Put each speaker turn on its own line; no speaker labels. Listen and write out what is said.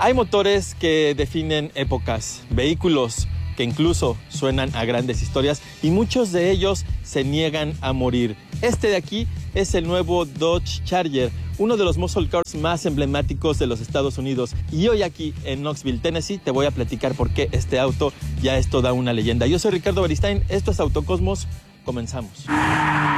Hay motores que definen épocas, vehículos que incluso suenan a grandes historias y muchos de ellos se niegan a morir. Este de aquí es el nuevo Dodge Charger, uno de los muscle cars más emblemáticos de los Estados Unidos. Y hoy aquí en Knoxville, Tennessee, te voy a platicar por qué este auto ya es toda una leyenda. Yo soy Ricardo Beristain, esto es Autocosmos, comenzamos.